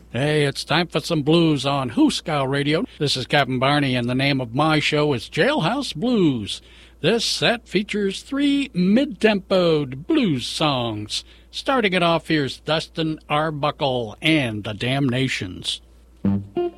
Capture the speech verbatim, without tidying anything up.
Hey, it's time for some blues on Hooskow Radio. This is Captain Barney, and the name of my show is Jailhouse Blues. This set features three mid-tempoed blues songs. Starting it off, here's Dustin Arbuckle and the Damnations.